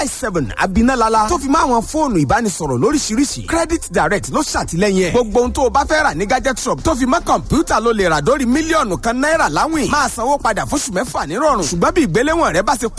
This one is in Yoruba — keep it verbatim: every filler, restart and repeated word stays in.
i seven abinalala tó fi máa wọn fóònù ìbánisọ̀rọ̀ lóríṣiríṣi credit direct ló ṣàtìlẹ́yìn ẹ̀. gbogbo ohun tó o bá fẹ́ rà ní gadget shop tó fi mọ́ kọ̀ǹpútà ló lè rà dórí mílíọ̀nù kan náírà láwìn máa sanwó padà fóṣù mẹ́fà nírọ̀rùn ṣùgbọ́n bí ìgbéléwọ̀n rẹ bá ṣe